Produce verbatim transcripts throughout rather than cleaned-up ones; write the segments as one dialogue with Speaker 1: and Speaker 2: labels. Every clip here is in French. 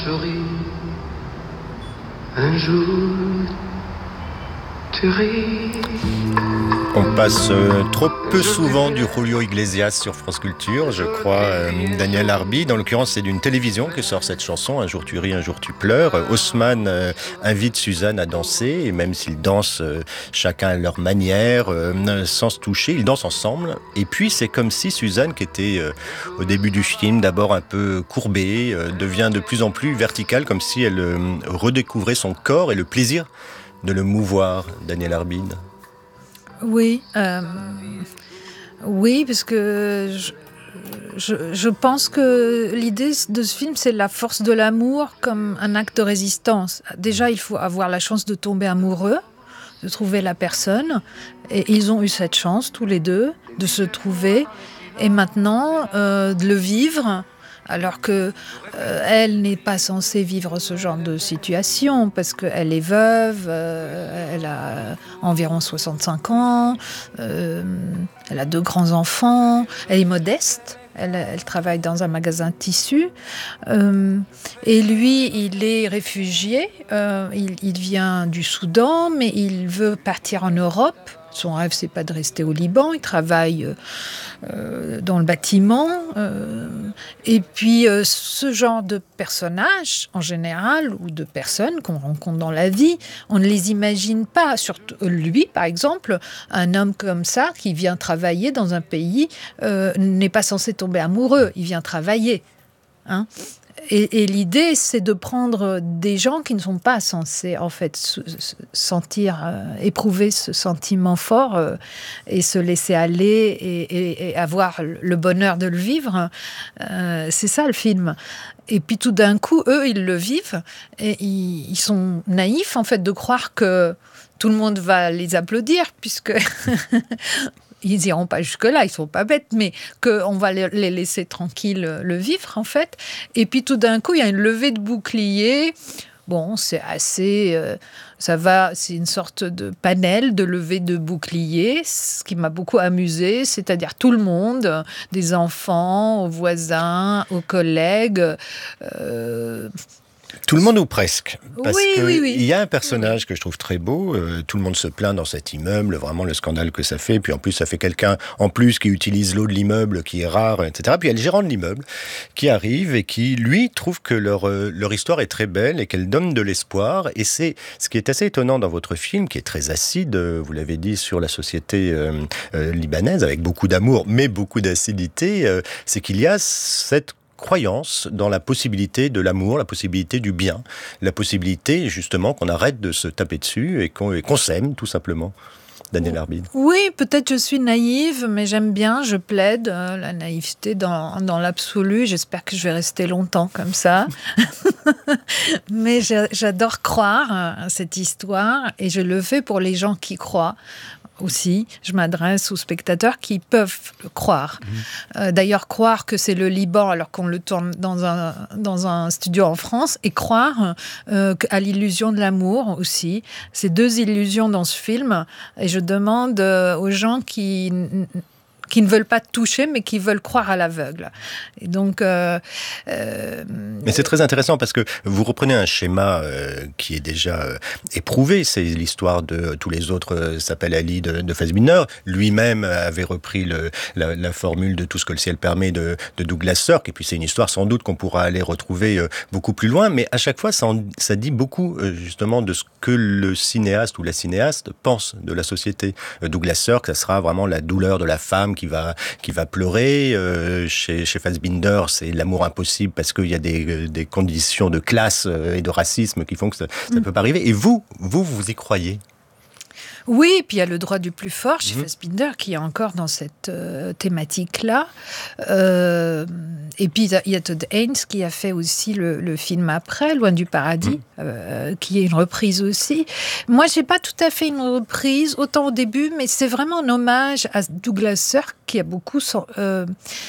Speaker 1: Souris, un jour, tu ris.
Speaker 2: On passe euh, trop peu souvent du Julio Iglesias sur France Culture, je crois, euh, Daniel Arbide. En l'occurrence, c'est d'une télévision que sort cette chanson, Un jour tu ris, un jour tu pleures. Euh, Haussmann euh, invite Suzanne à danser, et même s'ils dansent euh, chacun à leur manière, euh, sans se toucher, ils dansent ensemble. Et puis, c'est comme si Suzanne, qui était euh, au début du film d'abord un peu courbée, euh, devient de plus en plus verticale, comme si elle euh, redécouvrait son corps et le plaisir de le mouvoir, Daniel Arbide.
Speaker 3: Oui, euh, oui, parce que je, je, je pense que l'idée de ce film, c'est la force de l'amour comme un acte de résistance. Déjà, il faut avoir la chance de tomber amoureux, de trouver la personne. Et ils ont eu cette chance, tous les deux, de se trouver. Et maintenant, euh, de le vivre, alors que euh, elle n'est pas censée vivre ce genre de situation parce qu'elle est veuve, euh, elle a environ soixante-cinq ans, euh, elle a deux grands-enfants, elle est modeste. Elle, elle travaille dans un magasin de tissus. Euh, et lui, il est réfugié. Euh, il, il vient du Soudan, mais il veut partir en Europe. Son rêve, c'est pas de rester au Liban. Il travaille euh, dans le bâtiment. Euh, et puis, euh, ce genre de personnages, en général, ou de personnes qu'on rencontre dans la vie, on ne les imagine pas. Surtout lui, par exemple, un homme comme ça, qui vient travailler dans un pays, euh, n'est pas censé tomber amoureux. Il vient travailler. Hein ? Et, et l'idée, c'est de prendre des gens qui ne sont pas censés, en fait, se, se sentir, euh, éprouver ce sentiment fort euh, et se laisser aller et, et, et avoir le bonheur de le vivre. Euh, c'est ça, le film. Et puis, tout d'un coup, eux, ils le vivent et ils, ils sont naïfs, en fait, de croire que tout le monde va les applaudir, puisque... Ils n'iront pas jusque-là, ils ne sont pas bêtes, mais qu'on va les laisser tranquilles le vivre, en fait. Et puis, tout d'un coup, il y a une levée de bouclier. Bon, c'est assez... Euh, ça va, c'est une sorte de panel de levée de bouclier, ce qui m'a beaucoup amusée, c'est-à-dire tout le monde, des enfants, aux voisins, aux collègues... Euh,
Speaker 2: Tout le monde ou presque, parce
Speaker 3: oui,
Speaker 2: que
Speaker 3: oui, oui.
Speaker 2: il y a un personnage que je trouve très beau. Euh, tout le monde se plaint dans cet immeuble, vraiment le scandale que ça fait. Puis en plus, ça fait quelqu'un en plus qui utilise l'eau de l'immeuble, qui est rare, et cetera. Puis il y a le gérant de l'immeuble qui arrive et qui lui trouve que leur euh, leur histoire est très belle et qu'elle donne de l'espoir. Et c'est ce qui est assez étonnant dans votre film, qui est très acide. Vous l'avez dit, sur la société euh, euh, libanaise, avec beaucoup d'amour, mais beaucoup d'acidité. Euh, c'est qu'il y a cette croyance dans la possibilité de l'amour, la possibilité du bien, la possibilité justement qu'on arrête de se taper dessus et qu'on, et qu'on s'aime tout simplement. Daniel Arbide.
Speaker 3: Oui, peut-être je suis naïve, mais j'aime bien, je plaide euh, la naïveté dans, dans l'absolu. J'espère que je vais rester longtemps comme ça. Mais j'adore croire à cette histoire et je le fais pour les gens qui croient. Aussi, je m'adresse aux spectateurs qui peuvent le croire. Mmh. Euh, d'ailleurs, croire que c'est le Liban alors qu'on le tourne dans un, dans un studio en France et croire euh, à l'illusion de l'amour aussi. C'est deux illusions dans ce film et je demande euh, aux gens qui... qui ne veulent pas toucher, mais qui veulent croire à l'aveugle. Et donc, euh, euh,
Speaker 2: mais c'est très intéressant parce que vous reprenez un schéma euh, qui est déjà euh, éprouvé. C'est l'histoire de tous les autres euh, s'appelle Ali de, de Fassbinder. Lui-même avait repris le, la, la formule de Tout ce que le ciel permet de, de Douglas Sirk. Et puis c'est une histoire sans doute qu'on pourra aller retrouver euh, beaucoup plus loin. Mais à chaque fois, ça, en, ça dit beaucoup euh, justement de ce que le cinéaste ou la cinéaste pense de la société. Euh, Douglas Sirk, ça sera vraiment la douleur de la femme qui va qui va pleurer. Euh, chez, chez Fassbinder, c'est l'amour impossible parce qu'il y a des, des conditions de classe et de racisme qui font que ça ne mmh. peut pas arriver. Et vous, vous, vous y croyez ?
Speaker 3: Oui, et puis il y a le droit du plus fort chez mmh. Fassbinder qui est encore dans cette euh, thématique-là. Euh, et puis il y a Todd Haynes qui a fait aussi le, le film après, Loin du paradis, mmh. euh, qui est une reprise aussi. Moi, j'ai pas tout à fait une reprise, autant au début, mais c'est vraiment un hommage à Douglas Sirk qui a beaucoup... Euh,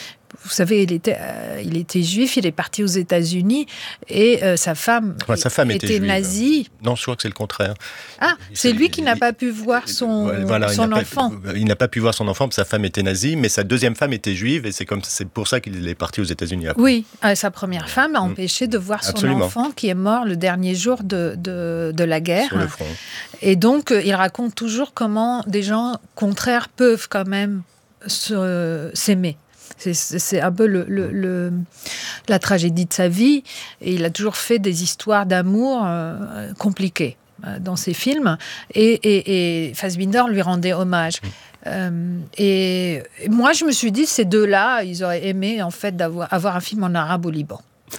Speaker 3: vous savez, il était, euh, il était juif, il est parti aux États-Unis et euh, sa femme,
Speaker 2: ouais, sa femme était,
Speaker 3: était
Speaker 2: juive.
Speaker 3: nazie.
Speaker 2: Non, je crois que c'est le contraire.
Speaker 3: Ah, c'est, c'est lui qui il, n'a pas pu voir son, voilà, son
Speaker 2: il
Speaker 3: enfant.
Speaker 2: Pas, il n'a pas pu voir son enfant parce que sa femme était nazie, mais sa deuxième femme était juive et c'est, comme, c'est pour ça qu'il est parti aux États-Unis après.
Speaker 3: Oui, euh, sa première femme a empêché de voir son Absolument. enfant qui est mort le dernier jour de, de, de la guerre.
Speaker 2: Sur le front.
Speaker 3: Et donc, euh, il raconte toujours comment des gens contraires peuvent quand même se, euh, s'aimer. C'est, c'est un peu le, le, le, la tragédie de sa vie. Et il a toujours fait des histoires d'amour euh, compliquées euh, dans ses films. Et, et, et Fassbinder lui rendait hommage. Mmh. Euh, et moi, je me suis dit, ces deux-là, ils auraient aimé en fait d'avoir avoir un film en arabe au Liban.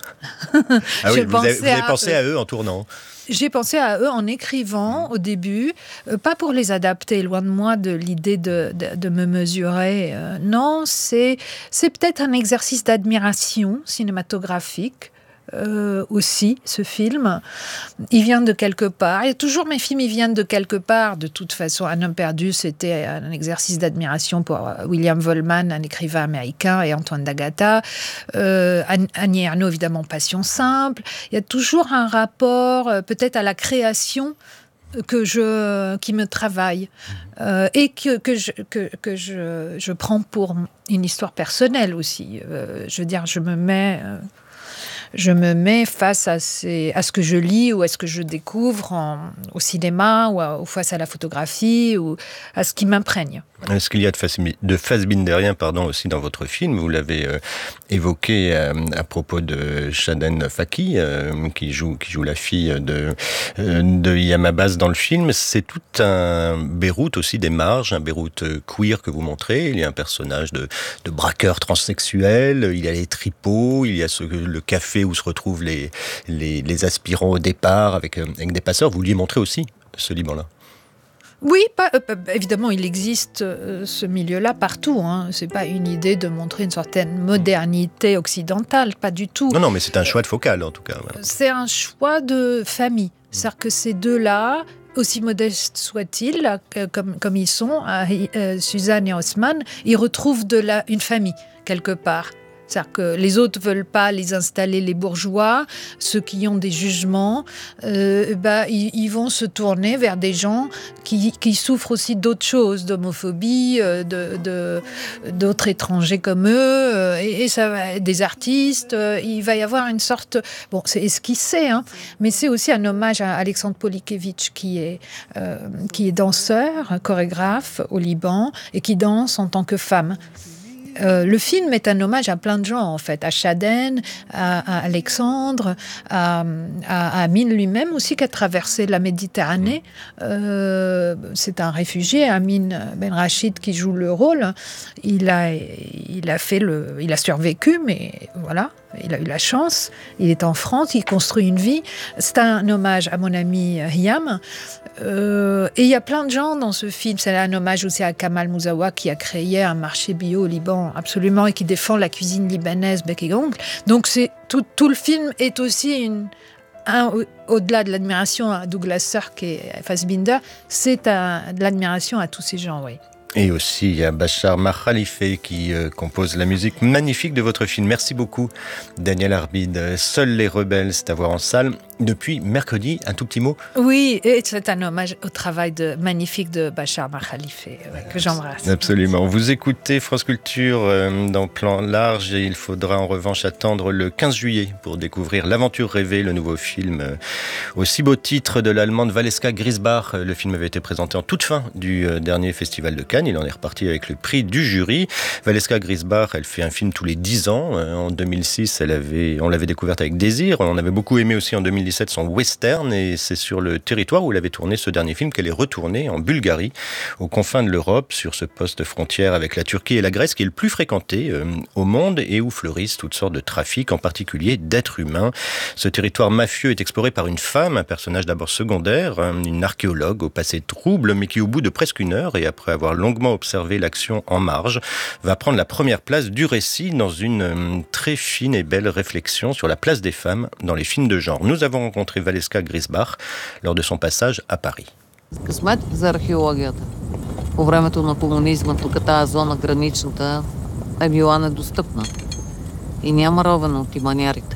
Speaker 2: Ah oui, vous avez, vous avez pensé à, à eux en tournant.
Speaker 3: J'ai pensé à eux en écrivant au début, euh, pas pour les adapter, loin de moi de l'idée de, de, de me mesurer. Euh, non, c'est, c'est peut-être un exercice d'admiration cinématographique. Euh, aussi, ce film. Il vient de quelque part. Et toujours, mes films, ils viennent de quelque part. De toute façon, Un homme perdu, c'était un exercice d'admiration pour William Wellman, un écrivain américain, et Antoine d'Agata. Euh, Annie Ernaux, évidemment, Passion simple. Il y a toujours un rapport, euh, peut-être à la création, que je, qui me travaille euh, et que, que, je, que, que je, je prends pour une histoire personnelle aussi. Euh, je veux dire, je me mets... Euh, Je me mets face à, ces, à ce que je lis ou à ce que je découvre en, au cinéma ou, à, ou face à la photographie ou à ce qui m'imprègne.
Speaker 2: Est-ce qu'il y a de Fassbinderien pardon, aussi dans votre film ? Vous l'avez euh, évoqué euh, à propos de Shaden Faki, euh, qui, joue, qui joue la fille de, euh, de Yam Abbas dans le film. C'est tout un Beyrouth aussi des marges, un Beyrouth queer que vous montrez. Il y a un personnage de, de braqueur transsexuel, il y a les tripots, il y a ce, le café où se retrouvent les, les, les aspirants au départ avec, avec des passeurs. Vous lui montrez aussi ce Liban-là ?
Speaker 3: Oui, pas, euh, évidemment, il existe euh, ce milieu-là partout. Hein. Ce n'est pas une idée de montrer une certaine modernité occidentale, pas du tout.
Speaker 2: Non, non, mais c'est un choix de focal, en tout cas.
Speaker 3: Ouais. C'est un choix de famille. C'est-à-dire que ces deux-là, aussi modestes soient-ils, euh, comme, comme ils sont, euh, Suzanne et Osman, ils retrouvent de la, une famille, quelque part. C'est-à-dire que les autres ne veulent pas les installer, les bourgeois, ceux qui ont des jugements, euh, bah, ils, ils vont se tourner vers des gens qui, qui souffrent aussi d'autres choses, d'homophobie, de, de, d'autres étrangers comme eux, et, et ça va, des artistes. Il va y avoir une sorte... Bon, c'est esquissé, hein, mais c'est aussi un hommage à Alexandre Polikevitch, qui est, euh, qui est danseur, chorégraphe au Liban, et qui danse en tant que femme. Euh, le film est un hommage à plein de gens, en fait, à Shaden, à, à Alexandre, à, à, à Amin lui-même aussi, qui a traversé la Méditerranée. Euh, c'est un réfugié, Amin Ben Rachid, qui joue le rôle. Il a, il a, fait le, il a survécu, mais voilà, il a eu la chance. Il est en France, il construit une vie. C'est un hommage à mon ami Hiam. Euh, et il y a plein de gens dans ce film. C'est un hommage aussi à Kamal Mouzawa, qui a créé un marché bio au Liban, absolument, et qui défend la cuisine libanaise bec et ongle. Donc c'est, tout, tout le film est aussi une, un, au, au-delà de l'admiration à Douglas Sirk et Fassbinder, c'est un, de l'admiration à tous ces gens, oui.
Speaker 2: Et aussi, il y a Bachar Makhalife qui euh, compose la musique magnifique de votre film. Merci beaucoup, Daniel Arbid. Seuls les rebelles, c'est à voir en salle depuis mercredi. Un tout petit mot ?
Speaker 3: Oui, et c'est un hommage au travail de, magnifique de Bachar Makhalife, ouais, que j'embrasse.
Speaker 2: Absolument. Vous écoutez France Culture euh, dans Plan Large et il faudra en revanche attendre le quinze juillet pour découvrir L'Aventure rêvée, le nouveau film euh, au si beau titre de l'allemande Valeska Grisbach. Le film avait été présenté en toute fin du euh, dernier festival de Cannes. Il en est reparti avec le prix du jury. Valeska Grisbach, elle fait un film tous les dix ans. En deux mille six, elle avait, on l'avait découverte avec Désir. On avait beaucoup aimé aussi en deux mille dix-sept son western. Et c'est sur le territoire où elle avait tourné ce dernier film qu'elle est retournée en Bulgarie, aux confins de l'Europe, sur ce poste frontière avec la Turquie et la Grèce, qui est le plus fréquenté euh, au monde et où fleurissent toutes sortes de trafics, en particulier d'êtres humains. Ce territoire mafieux est exploré par une femme, un personnage d'abord secondaire, une archéologue au passé trouble, mais qui au bout de presque une heure, et après avoir longuement observer l'action en marge, va prendre la première place du récit dans une euh, très fine et belle réflexion sur la place des femmes dans les films de genre. Nous avons rencontré Valeska Grisbach lors de son passage à Paris.
Speaker 4: Късмет за археологията. По времето на комунизма тук тази зона граничната е била недостъпна. и няма ровен от и маниерите.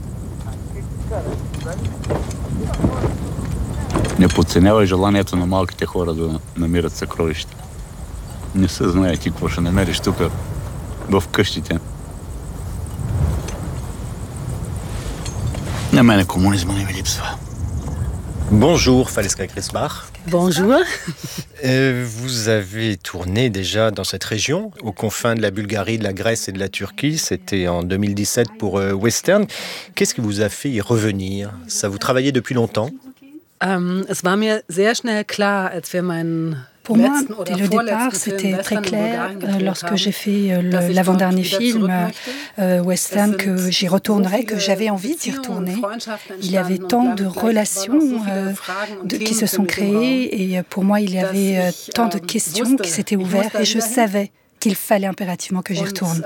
Speaker 5: Не подценявай желанието на малките хора да намират съкровища. Не се знае ти какво ще намериш тук в къщите. На мене комунизма не ми липсва.
Speaker 2: Bonjour, Valeska Grisbach.
Speaker 6: Bonjour.
Speaker 2: Euh, vous avez tourné déjà dans cette région, aux confins de la Bulgarie, de la Grèce et de la Turquie. C'était en deux mille dix-sept pour euh, Western. Qu'est-ce qui vous a fait y revenir? Ça vous travaillait depuis longtemps?
Speaker 6: Ähm, es war mir sehr schnell klar, als wir meinen
Speaker 7: Pour moi, dès le départ, c'était très clair euh, lorsque j'ai fait euh, le- l'avant-dernier film, euh, Western, que j'y retournerais, que j'avais envie d'y retourner. Il y avait tant de relations euh, de- qui se sont créées et euh, pour moi, il y avait euh, tant de questions qui s'étaient ouvertes et je savais qu'il fallait impérativement que j'y retourne.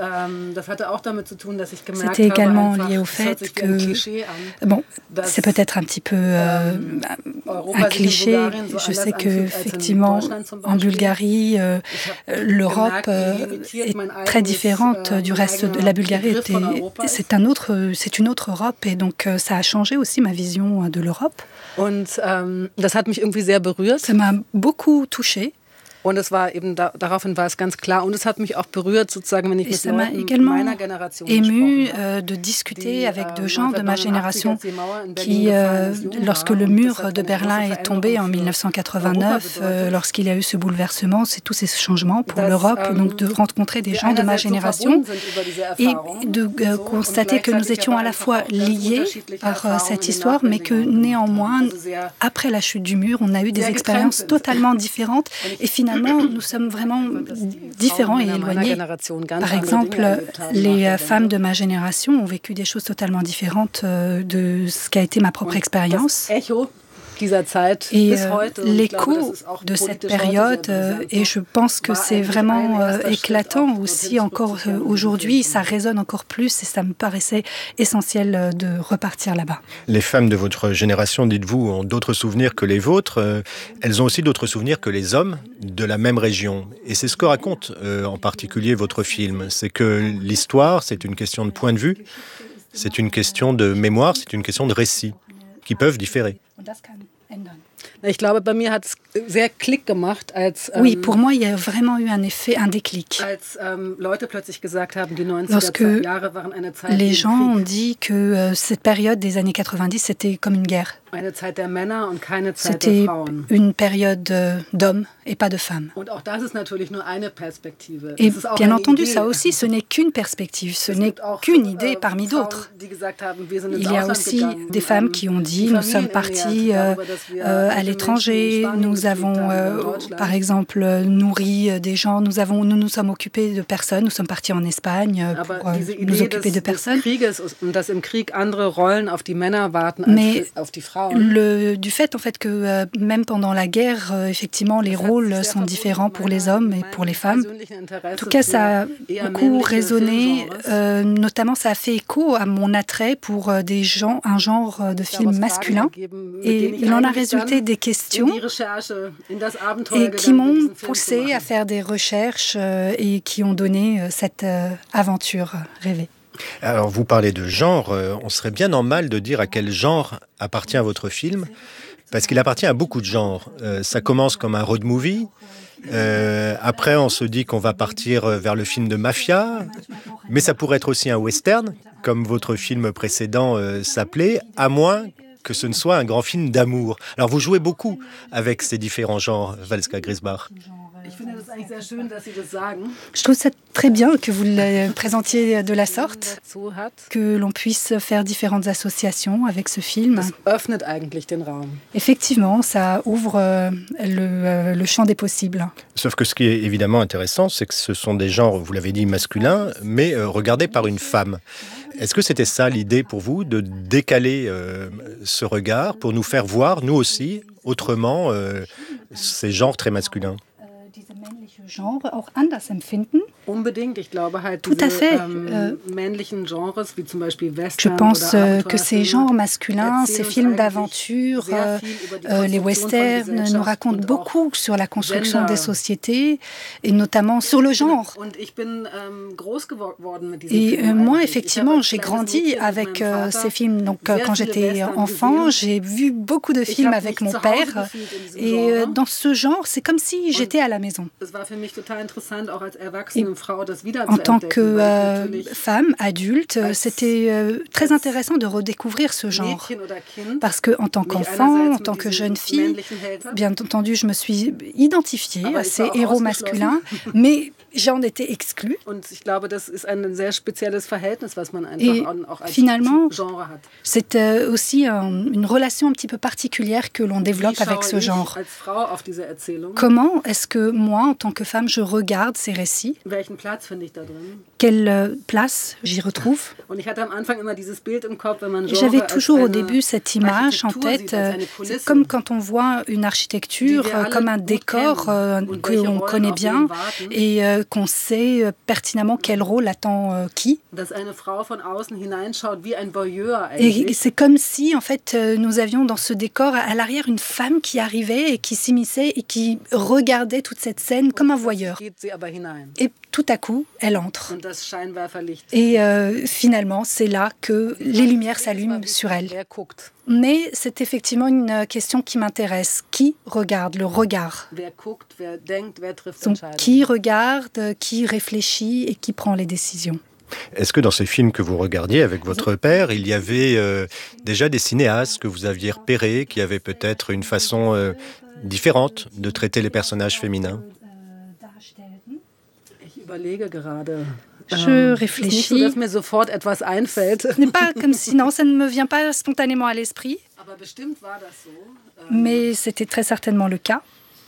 Speaker 7: C'était également lié au fait que, bon, c'est peut-être un petit peu euh, un cliché. Je sais que effectivement, en Bulgarie, euh, l'Europe euh, est très différente du reste de la Bulgarie. Était, c'est un autre, c'est une autre Europe et donc euh, ça a changé aussi ma vision de l'Europe.
Speaker 6: Und ähm, das hat mich irgendwie sehr berührt.
Speaker 7: Ça m'a beaucoup touchée.
Speaker 6: Und es war eben, da, daraufhin war es ganz klar. Und es hat mich auch berührt, sozusagen, wenn ich
Speaker 7: Et
Speaker 6: mit
Speaker 7: ça m'a
Speaker 6: Leuten
Speaker 7: également
Speaker 6: meiner Generation
Speaker 7: ému
Speaker 6: gesprochen habe.
Speaker 7: euh, de discuter
Speaker 6: Die,
Speaker 7: avec
Speaker 6: euh,
Speaker 7: de gens de ma génération
Speaker 6: neunzehnhundertachtzig, als die Mauer in Berlin
Speaker 7: qui,
Speaker 6: gefallen
Speaker 7: euh,
Speaker 6: ist, jung
Speaker 7: lorsque
Speaker 6: war.
Speaker 7: le
Speaker 6: Und
Speaker 7: mur
Speaker 6: das hat
Speaker 7: de
Speaker 6: eine
Speaker 7: Berlin
Speaker 6: große
Speaker 7: est tombé en
Speaker 6: Veränderung
Speaker 7: mille neuf cent quatre-vingt-neuf,
Speaker 6: für Europa
Speaker 7: euh,
Speaker 6: bedeutet.
Speaker 7: lorsqu'il y a eu ce bouleversement, c'est tous ces changements pour
Speaker 6: Das,
Speaker 7: l'Europe,
Speaker 6: ähm,
Speaker 7: donc de rencontrer des
Speaker 6: wir
Speaker 7: gens de ma
Speaker 6: einerseits so
Speaker 7: génération
Speaker 6: verbunden sind über diese
Speaker 7: et
Speaker 6: Erfahrung,
Speaker 7: de euh,
Speaker 6: so,
Speaker 7: constater
Speaker 6: und
Speaker 7: que nous
Speaker 6: gleichzeitig
Speaker 7: étions
Speaker 6: aber
Speaker 7: à la
Speaker 6: einfach
Speaker 7: fois
Speaker 6: auch ganz
Speaker 7: liés
Speaker 6: unterschiedliche
Speaker 7: par euh,
Speaker 6: Erfahrungen
Speaker 7: cette
Speaker 6: in
Speaker 7: histoire, mais que
Speaker 6: Nachwendungen
Speaker 7: néanmoins,
Speaker 6: also sehr
Speaker 7: après la chute du mur, on a eu des
Speaker 6: sehr
Speaker 7: expériences
Speaker 6: getrennt sind.
Speaker 7: totalement différentes et finalement, nous sommes vraiment différents et éloignés. Par exemple, les euh, femmes de ma génération ont vécu des choses totalement différentes euh, de ce qu'a été ma propre expérience. Et euh, l'écho de cette période, euh, et je pense que c'est vraiment euh, éclatant aussi encore euh, aujourd'hui, ça résonne encore plus et ça me paraissait essentiel euh, de repartir là-bas.
Speaker 2: Les femmes de votre génération, dites-vous, ont d'autres souvenirs que les vôtres. Euh, elles ont aussi d'autres souvenirs que les hommes de la même région. Et c'est ce que raconte euh, en particulier votre film. C'est que l'histoire, c'est une question de point de vue, c'est une question de mémoire, c'est une question de récit, qui peuvent différer.
Speaker 6: Ich glaube, bei mir hat es sehr Klick gemacht, als,
Speaker 7: Oui,
Speaker 6: ähm,
Speaker 7: pour moi, il y a vraiment eu un effet, un déclic.
Speaker 6: als ähm, Leute plötzlich gesagt haben, die
Speaker 7: Lorsque
Speaker 6: neunziger Jahre waren eine Zeit
Speaker 7: les
Speaker 6: wie
Speaker 7: gens ont
Speaker 6: Krieg,
Speaker 7: dit que euh, cette période des années quatre-vingt-dix, c'était comme une guerre.
Speaker 6: eine Zeit der Männer und keine Zeit
Speaker 7: C'était
Speaker 6: der Frauen.
Speaker 7: une période euh, d'hommes et pas de femmes.
Speaker 6: Und auch das ist natürlich nur eine Perspektive.
Speaker 7: Et
Speaker 6: Es ist auch
Speaker 7: bien
Speaker 6: eine
Speaker 7: entendu,
Speaker 6: Idee.
Speaker 7: ça aussi, ce n'est qu'une perspective, ce
Speaker 6: Es
Speaker 7: n'est
Speaker 6: gibt auch,
Speaker 7: qu'une
Speaker 6: äh,
Speaker 7: idée parmi
Speaker 6: Frauen,
Speaker 7: d'autres.
Speaker 6: die gesagt haben, wir sind ins
Speaker 7: Il y a
Speaker 6: Ausland
Speaker 7: aussi
Speaker 6: gegangen,
Speaker 7: des femmes
Speaker 6: ähm,
Speaker 7: qui ont
Speaker 6: die
Speaker 7: dit nous sommes
Speaker 6: Familien
Speaker 7: partis
Speaker 6: ernährt,
Speaker 7: euh,
Speaker 6: darüber, dass wir
Speaker 7: euh, à
Speaker 6: alte
Speaker 7: l'étranger,
Speaker 6: Menschen in Spanien
Speaker 7: nous
Speaker 6: gepflegt
Speaker 7: avons
Speaker 6: haben, in
Speaker 7: euh,
Speaker 6: Deutschland.
Speaker 7: par exemple euh, nourri euh, des gens, nous, avons, nous nous sommes occupés de personnes, nous sommes partis en Espagne euh,
Speaker 6: Aber
Speaker 7: pour euh,
Speaker 6: diese
Speaker 7: nous
Speaker 6: Idee
Speaker 7: occuper
Speaker 6: des,
Speaker 7: de
Speaker 6: des
Speaker 7: personnes.
Speaker 6: Krieges und dass im Krieg andere Rollen auf die Männer warten als
Speaker 7: Mais
Speaker 6: für- auf die Frauen.
Speaker 7: Le, du fait en fait que euh, même pendant la guerre, euh, effectivement, les rôles sont différents pour les hommes et pour les femmes. En tout cas, ça a beaucoup résonné, euh, notamment ça a fait écho à mon attrait pour euh, des gens, un genre euh, de film masculin. Et il en a résulté des questions et qui m'ont poussé à faire des recherches euh, et qui ont donné euh, cette euh, aventure rêvée.
Speaker 2: Alors, vous parlez de genre. euh, on serait bien en mal de dire à quel genre appartient votre film, parce qu'il appartient à beaucoup de genres. Euh, ça commence comme un road movie. Euh, après, on se dit qu'on va partir vers le film de mafia, mais ça pourrait être aussi un western, comme votre film précédent euh, s'appelait, à moins que ce ne soit un grand film d'amour. Alors, vous jouez beaucoup avec ces différents genres, Valeska Grisbach.
Speaker 7: Je trouve ça très bien que vous le présentiez de la sorte, que l'on puisse faire différentes associations avec ce film.
Speaker 6: Öffnet eigentlich den Raum.
Speaker 7: Effectivement, ça ouvre euh, le, euh, le champ des possibles.
Speaker 2: Sauf que ce qui est évidemment intéressant, c'est que ce sont des genres, vous l'avez dit, masculins, mais euh, regardés par une femme. Est-ce que c'était ça l'idée pour vous, de décaler euh, ce regard pour nous faire voir, nous aussi, autrement, euh, ces genres très masculins?
Speaker 7: Diese männliche Genre auch anders empfinden. Tout à fait. Euh, je pense euh, que ces genres masculins, ces films d'aventure, euh, euh, les westerns nous racontent beaucoup sur la construction des sociétés et notamment sur le genre. Et euh, moi, effectivement, j'ai grandi avec euh, ces films. Donc, euh, quand j'étais enfant, j'ai vu beaucoup de films avec mon père. Et euh, dans ce genre, c'est comme si j'étais à la maison. Et en tant que euh, femme adulte, c'était euh, très intéressant de redécouvrir ce genre. Parce qu'en tant qu'enfant, en tant que jeune fille, bien entendu, je me suis identifiée à ces héros masculins, mais j'en étais exclue. Et finalement, c'est euh, aussi un, une relation un petit peu particulière que l'on développe avec ce genre. Comment est-ce que moi, en tant que femme, je regarde ces récits? Quelle euh, place j'y retrouve? J'avais toujours au début cette image en tête, euh, c'est comme quand on voit une architecture, euh, comme un décor euh, que l'on connaît bien et euh, qu'on sait euh, pertinemment quel rôle attend euh, qui. Et c'est comme si, en fait, euh, nous avions dans ce décor à l'arrière une femme qui arrivait et qui s'immisçait et qui regardait toute cette scène comme un voyeur. Et tout à coup, elle entre. Et euh, finalement, c'est là que les lumières s'allument sur elle. Mais c'est effectivement une question qui m'intéresse. Qui regarde? Le regard. Donc, qui regarde, qui réfléchit et qui prend les décisions?
Speaker 2: Est-ce que dans ces films que vous regardiez avec votre père, il y avait euh, déjà des cinéastes que vous aviez repérés, qui avaient peut-être une façon euh, différente de traiter les personnages féminins?
Speaker 7: Je réfléchis. Ce n'est pas comme si, non, ça ne me vient pas spontanément à l'esprit, mais c'était très certainement le cas.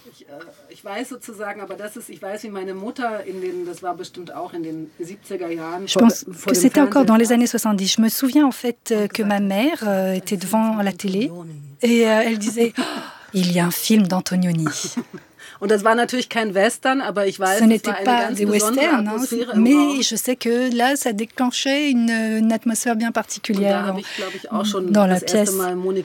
Speaker 7: Je pense que c'était encore dans les années soixante-dix. Je me souviens en fait que ma mère était devant la télé et elle disait oh, « Il y a un film d'Antonioni ». Ce n'était pas des westerns, hein, mais je sais que là, ça déclenchait une, une atmosphère bien particulière dans la pièce.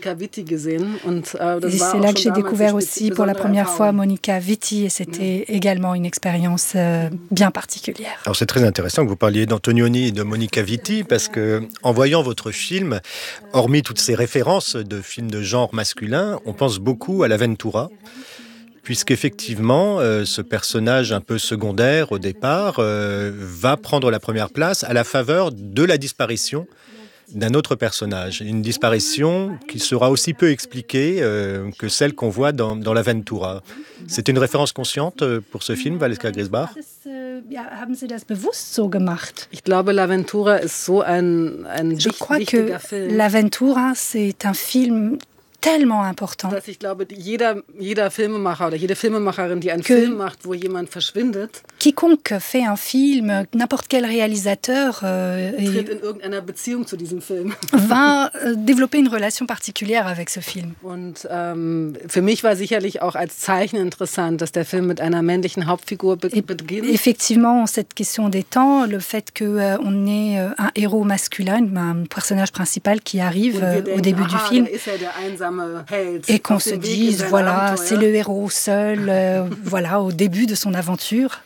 Speaker 7: Et c'est là que j'ai découvert aussi pour la première fois Monica Vitti, et c'était également une expérience euh, bien particulière.
Speaker 2: Alors c'est très intéressant que vous parliez d'Antonioni et de Monica Vitti, parce que en voyant votre film, hormis toutes ces références de films de genre masculin, on pense beaucoup à l'Avventura. Puisqu'effectivement, euh, ce personnage un peu secondaire au départ euh, va prendre la première place à la faveur de la disparition d'un autre personnage. Une disparition qui sera aussi peu expliquée euh, que celle qu'on voit dans, dans l'Avventura. C'était une référence consciente pour ce film, Valeska Griesbach?
Speaker 7: Je crois que l'Avventura, c'est un film tellement important. Quiconque fait un film, n'importe quel réalisateur euh, va euh, développer une relation particulière avec ce film.
Speaker 6: Und ähm, für mich war sicherlich auch als Zeichen interessant, dass der Film mit einer männlichen Hauptfigur beginnt.
Speaker 7: Effectivement, cette question des temps, le fait qu'on euh, ait euh, un héros masculin, un personnage principal qui arrive euh, au début du film, et qu'on se dise, voilà, c'est le héros seul, euh, voilà, au début de son aventure.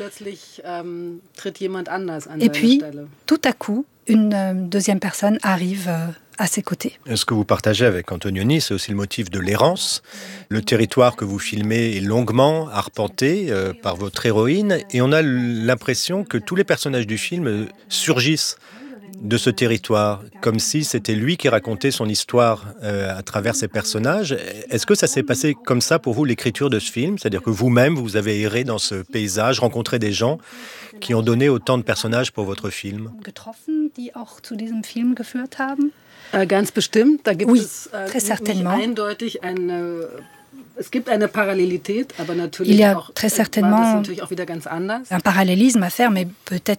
Speaker 7: Et puis, tout à coup, une euh, deuxième personne arrive euh, à ses côtés.
Speaker 2: Ce que vous partagez avec Antonioni, c'est aussi le motif de l'errance. Le territoire que vous filmez est longuement arpenté euh, par votre héroïne, et on a l'impression que tous les personnages du film surgissent de ce territoire, comme si c'était lui qui racontait son histoire euh, à travers ses personnages. Est-ce que ça s'est passé comme ça pour vous, l'écriture de ce film? C'est-à-dire que vous-même, vous avez erré dans ce paysage, rencontré des gens qui ont donné autant de personnages pour votre film?
Speaker 7: Getroffen, die auch zu diesem Film geführt haben?
Speaker 6: Äh, ganz bestimmt. Da gibt
Speaker 7: oui,
Speaker 6: es äh,
Speaker 7: très certainement.
Speaker 6: eindeutig eine... Es gibt eine Parallelität, aber natürlich
Speaker 7: Il y a
Speaker 6: auch,
Speaker 7: très certainement
Speaker 6: war das natürlich auch wieder ganz anders.
Speaker 7: Un parallélisme à faire, mais peut-être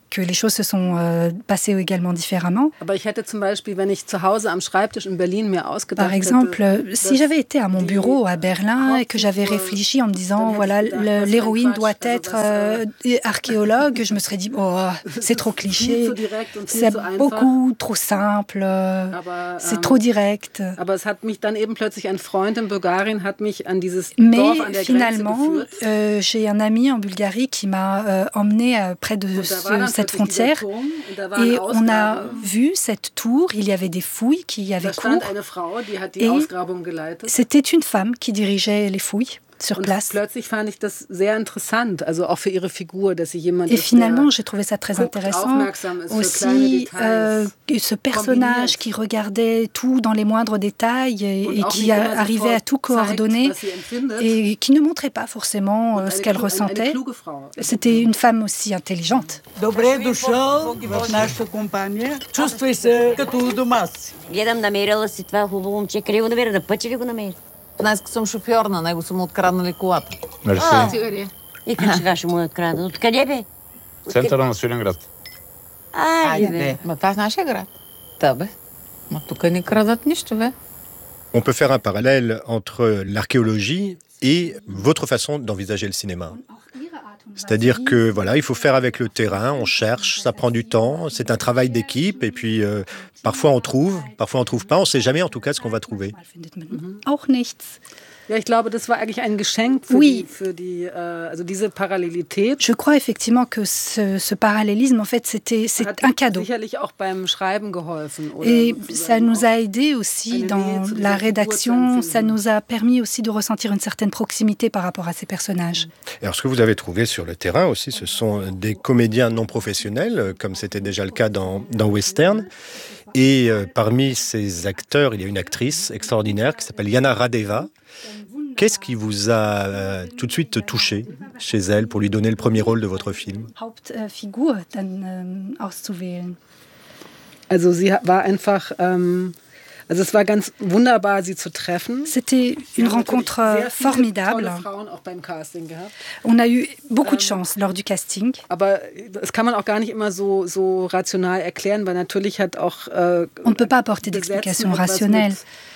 Speaker 7: que les choses se sont euh, passées également différemment.
Speaker 6: Aber ich hätte zum Beispiel, wenn ich zu Hause am Schreibtisch in Berlin mir ausgedacht
Speaker 7: Par exemple,
Speaker 6: hätte,
Speaker 7: si j'avais été à mon bureau à Berlin et que j'avais réfléchi en me disant, voilà, le, l'héroïne doit être euh, archéologue, je me serais dit, oh, c'est trop cliché, c'est beaucoup trop simple, c'est trop direct.
Speaker 6: Aber es hat mich dann eben plötzlich ein Freund in Bulgarien hat mich an dieses Dorf an der Grenze geführt.
Speaker 7: Euh, j'ai un ami en Bulgarie qui m'a euh, emmené euh, près de ce, cette frontière et on a vu cette tour, il y avait des fouilles qui avaient cours et c'était une femme qui dirigeait les fouilles sur place.
Speaker 6: Plötzlich fand ich das sehr interessant, also auch für ihre Figur, dass sie jemand
Speaker 7: Et finalement, j'ai trouvé ça très intéressant aussi, euh, ce personnage qui regardait tout dans les moindres détails et, et qui a, arrivait à tout coordonner et qui ne montrait pas forcément euh, ce qu'elle ressentait. C'était une femme aussi intelligente.
Speaker 8: Добре дошъл в нашата компания. Чувствай се като у дома си.
Speaker 4: Гледам, намерила си това хубаво момче. Къде го намери? На път ли го намери?
Speaker 9: Днес съм шофьор, на него са му откраднали колата.
Speaker 5: Мерси.
Speaker 4: И как сега ще му е откраднал? Откъде бе?
Speaker 5: Центъра на Свиленград.
Speaker 4: Айде бе.
Speaker 9: Ма това в нашия град. Та бе. Ма тук не крадат нищо бе.
Speaker 2: On peut faire un parallèle entre l'archéologie et votre façon d'envisager le cinéma. C'est-à-dire que voilà, il faut faire avec le terrain, on cherche, ça prend du temps, c'est un travail d'équipe et puis euh, parfois on trouve, parfois on trouve pas, on sait jamais en tout cas ce qu'on va trouver.
Speaker 7: Auch nichts.
Speaker 6: Ja, ich glaube, das war eigentlich ein Geschenk für,
Speaker 7: oui.
Speaker 6: die, für die, äh, also diese Parallelität.
Speaker 7: Je crois effectivement que ce, ce parallélisme, en fait, c'était c'est un cadeau.
Speaker 6: Sicherlich auch beim Schreiben geholfen. Oder
Speaker 7: Et ça nous a aidé aussi dans la rédaction, ça nous a permis aussi de ressentir une certaine proximité par rapport à ces personnages.
Speaker 2: Et alors, ce que vous avez trouvé sur le terrain aussi, ce sont des comédiens non professionnels, comme c'était déjà le cas dans, dans Western. Et euh, parmi ces acteurs, il y a une actrice extraordinaire qui s'appelle Jana Radeva. Qu'est-ce qui vous a euh, tout de suite touché chez elle pour lui donner le premier rôle de votre film?
Speaker 7: Hauptfigur dann ähm, auszuwählen.
Speaker 6: Also sie war einfach, ähm, also es war ganz wunderbar, sie zu treffen.
Speaker 7: C'était une rencontre formidable. On a eu beaucoup de chance lors du casting.
Speaker 6: Aber das kann man auch gar nicht immer so, so rational erklären, weil natürlich hat auch äh,
Speaker 7: on ne peut pas apporter d'explication rationnelle.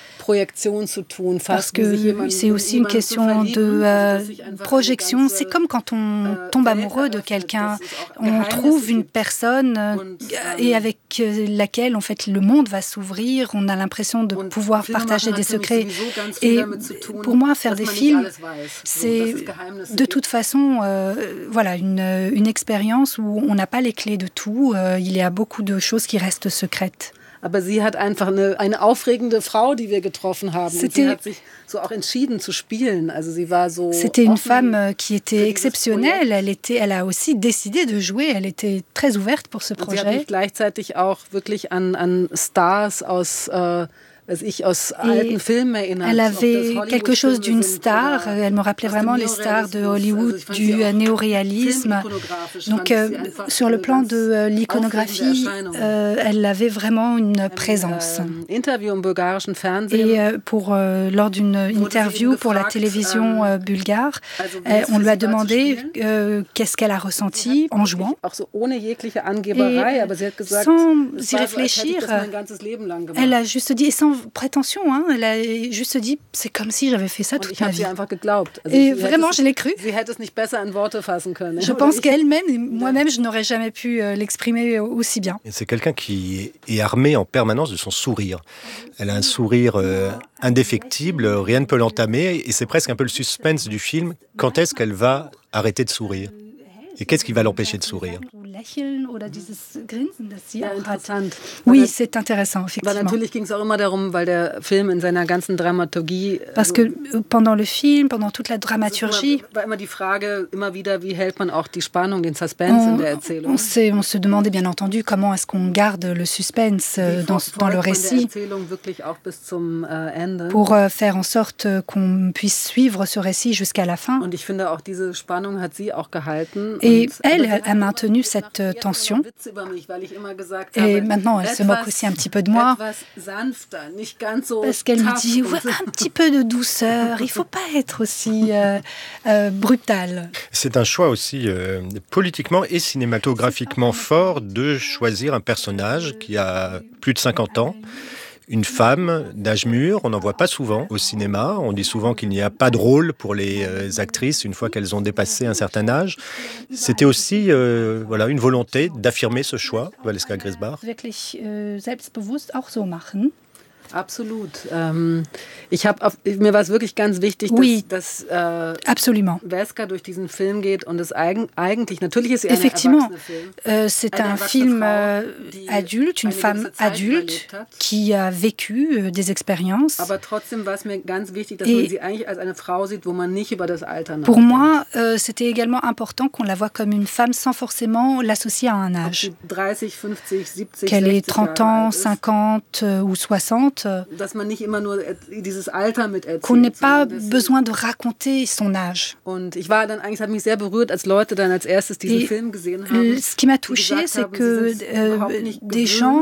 Speaker 7: Parce que c'est aussi une question de euh, projection. C'est comme quand on tombe amoureux de quelqu'un, on trouve une personne euh, et avec laquelle en fait le monde va s'ouvrir. On a l'impression de pouvoir partager des secrets. Et pour moi, faire des films, c'est de toute façon, euh, voilà, une, une expérience où on n'a pas les clés de tout. Euh, il y a beaucoup de choses qui restent secrètes.
Speaker 6: Aber sie hat einfach eine, eine aufregende Frau, die wir getroffen haben. Und sie hat sich so auch entschieden zu spielen. Also sie war so.
Speaker 7: C'était une femme qui était exceptionnelle. Elle était, elle a aussi décidé de jouer. Elle était très ouverte pour ce projet.
Speaker 6: Sie hat mich gleichzeitig auch wirklich an, an Stars aus äh, Ich aus alten Filmen erinnert.
Speaker 7: Elle avait quelque chose d'une star. Elle me rappelait vraiment les stars de Hollywood, du néoréalisme. Donc, euh, sur le plan de euh, l'iconographie, euh, elle avait vraiment une présence. Et euh, pour, euh, lors d'une interview pour la télévision euh, bulgare, euh, on lui a demandé euh, qu'est-ce qu'elle a ressenti en jouant. Et sans y réfléchir, elle a juste dit, et sans prétention, hein. Elle a juste dit, c'est comme si j'avais fait ça toute ma vie. Et vraiment, je l'ai cru. Je pense qu'elle-même, et moi-même, je n'aurais jamais pu l'exprimer aussi bien.
Speaker 2: C'est quelqu'un qui est armé en permanence de son sourire. Elle a un sourire euh, indéfectible, rien ne peut l'entamer, et c'est presque un peu le suspense du film. Quand est-ce qu'elle va arrêter de sourire ? Et qu'est-ce qui va l'empêcher de sourire ?
Speaker 7: Oui, c'est intéressant, effectivement. Parce que pendant le film, pendant toute la dramaturgie, on, on, s'est, on se demandait bien entendu comment est-ce qu'on garde le suspense dans, dans le récit pour faire en sorte qu'on puisse suivre ce récit jusqu'à la fin. Et elle a maintenu cette cette euh, tension. Et maintenant, elle se moque aussi un petit peu de moi. Parce qu'elle me dit, ouais, un petit peu de douceur, il ne faut pas être aussi euh, euh, brutal.
Speaker 2: C'est un choix aussi euh, politiquement et cinématographiquement fort de choisir un personnage qui a plus de cinquante ans. Une femme d'âge mûr, on n'en voit pas souvent au cinéma. On dit souvent qu'il n'y a pas de rôle pour les euh, actrices une fois qu'elles ont dépassé un certain âge. C'était aussi euh, voilà, une volonté d'affirmer ce choix, Valeska Grisbach.
Speaker 7: Wirklich äh, selbstbewusst auch so machen.
Speaker 6: Absolut. Ähm, ich hab auf, mir war es wirklich ganz wichtig,
Speaker 7: oui,
Speaker 6: dass, dass äh,
Speaker 7: absolument.
Speaker 6: Veska durch diesen Film geht und es eigen, eigentlich, natürlich ist sie eine
Speaker 7: Effectivement,
Speaker 6: erwachsene Film,
Speaker 7: euh, c'est un film euh, adulte, une femme adulte qui a vécu euh, des expériences.
Speaker 6: Aber trotzdem war es mir ganz wichtig, dass man sie eigentlich als eine Frau sieht, wo man nicht über das Alter nachdenkt.
Speaker 7: Pour moi, euh, c'était également important qu'on la voit comme une femme sans forcément l'associer à un âge.
Speaker 6: dreißig, fünfzig, siebzig,
Speaker 7: Qu'elle ait trente ans, cinquante euh, ou soixante.
Speaker 6: Dass man nicht immer nur dieses Alter miterzählt.
Speaker 7: Qu'on n'ait pas besoin de raconter son âge.
Speaker 6: Und ich war dann eigentlich, es hat mich sehr berührt, als Leute dann als erstes diesen
Speaker 7: Et
Speaker 6: Film gesehen haben.
Speaker 7: Ce qui m'a touchée, c'est que euh, des gens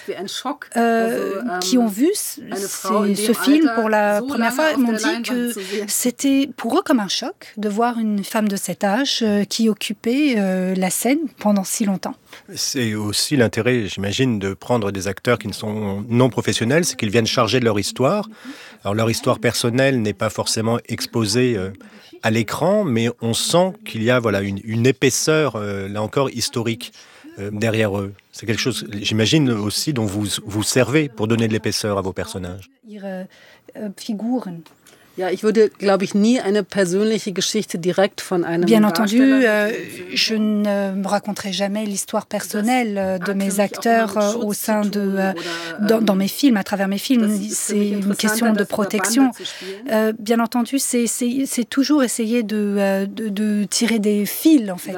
Speaker 7: euh, qui ont vu ce, ce film pour la première fois m'ont dit que c'était pour eux comme un choc de voir une femme de cet âge euh, qui occupait euh, la scène pendant si longtemps.
Speaker 2: C'est aussi l'intérêt, j'imagine, de prendre des acteurs qui ne sont non professionnels, c'est qu'ils viennent charger de leur histoire. Alors leur histoire personnelle n'est pas forcément exposée euh, à l'écran, mais on sent qu'il y a voilà, une, une épaisseur, euh, là encore, historique euh, derrière eux. C'est quelque chose, j'imagine, aussi dont vous vous servez pour donner de l'épaisseur à vos personnages.
Speaker 7: Ihre äh, Figuren.
Speaker 6: Ja, ich würde, glaube ich, nie eine persönliche Geschichte direkt von einem
Speaker 7: Bien entendu, euh, je ne me raconterai jamais l'histoire personnelle de mes acteurs euh, au sein de, euh, dans, dans mes films, à travers mes films. C'est une question de protection. Euh, bien entendu, c'est, c'est, c'est toujours essayer de, de, de tirer des fils, en fait.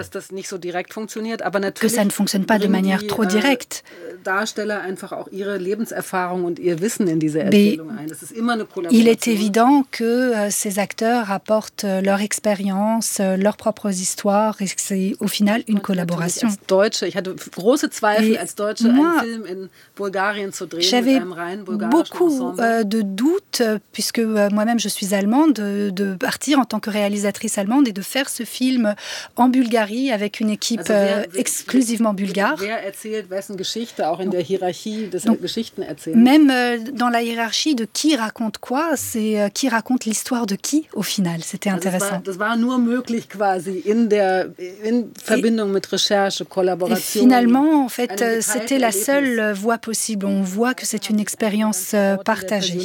Speaker 7: Que ça ne fonctionne pas de manière trop directe.
Speaker 6: Darsteller einfach auch ihre Lebenserfahrung und ihr Wissen in diese Erzählung ein. Das ist immer eine Kollaboration.
Speaker 7: Il est évident que euh, ces acteurs apportent euh, leur expérience, euh, leurs propres histoires et que c'est au final une collaboration.
Speaker 6: Als Deutsche, ich hatte große Zweifel als Deutsche einen Film in Bulgarien zu drehen mit einem rein bulgarischen Ensemble.
Speaker 7: J'avais beaucoup euh, de doutes puisque euh, moi-même je suis allemande de, de partir en tant que réalisatrice allemande et de faire ce film en Bulgarie avec une équipe also wer, euh, exclusivement bulgare.
Speaker 6: Wer erzählt wessen Geschichte auch in der Hierarchie des Geschichtenerzählens.
Speaker 7: Même euh, dans la hiérarchie de qui raconte quoi, c'est euh, qui raconte l'histoire de qui au final. C'était intéressant.
Speaker 6: Das war, das war nur möglich quasi in der in Verbindung et, mit Recherche, Kollaboration.
Speaker 7: Et finalement, en fait, c'était la seule voie possible. On voit que c'est une expérience euh, partagée.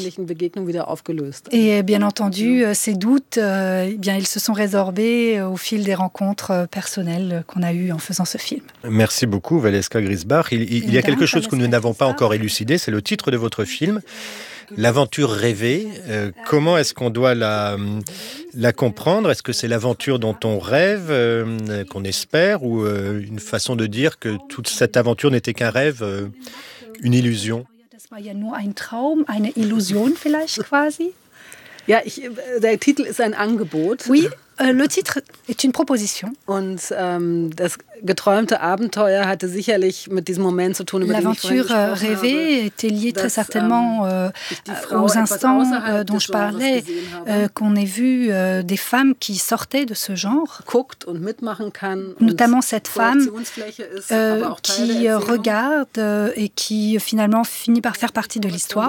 Speaker 7: Et bien entendu, ces doutes, euh, eh bien, ils se sont résorbés au fil des rencontres personnelles qu'on a eues en faisant ce film.
Speaker 2: Merci beaucoup, Valeska Grisbach. Il, il, il y a quelque chose que nous n'avons pas encore élucidé, c'est le titre de votre film. L'aventure rêvée, euh, comment est-ce qu'on doit la, la comprendre ? Est-ce que c'est l'aventure dont on rêve, euh, qu'on espère, ou euh, une façon de dire que toute cette aventure n'était qu'un rêve, euh, une illusion ?
Speaker 7: Das war ja nur ein Traum, eine Illusion vielleicht quasi.
Speaker 6: Ja, ich, der Titel ist ein Angebot.
Speaker 7: Oui, euh, le titre est une proposition.
Speaker 6: Und ähm, das geträumte Abenteuer hatte sicherlich mit diesem Moment zu tun, über den ich vorhin gesprochen habe.
Speaker 7: L'aventure rêvée était liée très certainement euh, aux instants euh, dont je parlais, euh, qu'on ait vu euh, des femmes qui sortaient de ce genre, notamment cette femme euh, qui regarde euh, et qui finalement finit par faire partie de l'histoire.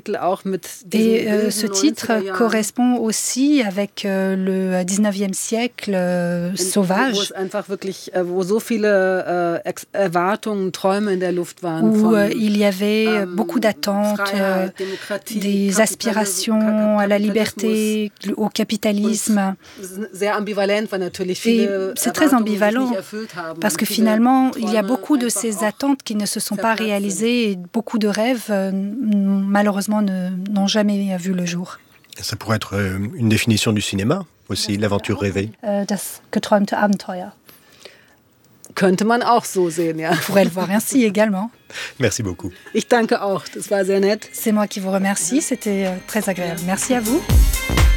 Speaker 7: Et euh, ce titre correspond aussi avec euh, le dix-neuvième siècle euh, sauvage,
Speaker 6: viele äh, Erwartungen, Träume in der Luft waren.
Speaker 7: Où euh, il y avait ähm, beaucoup d'attentes, euh, des aspirations à la liberté, au capitalisme.
Speaker 6: Sehr ambivalent, weil natürlich viele
Speaker 7: Et c'est très ambivalent parce que finalement, il y a beaucoup de ces attentes qui ne se sont pas réalisées et beaucoup de rêves, euh, malheureusement, ne, n'ont jamais vu le jour.
Speaker 2: Ça pourrait être une définition du cinéma aussi, l'aventure rêvée.
Speaker 7: Euh, das geträumte Abenteuer.
Speaker 6: Könnte man auch so sehen, ja.
Speaker 7: On pourrait le voir ainsi également.
Speaker 2: Merci beaucoup.
Speaker 6: Ich danke auch, das war sehr nett.
Speaker 7: C'est moi qui vous remercie, c'était très agréable. Merci à vous.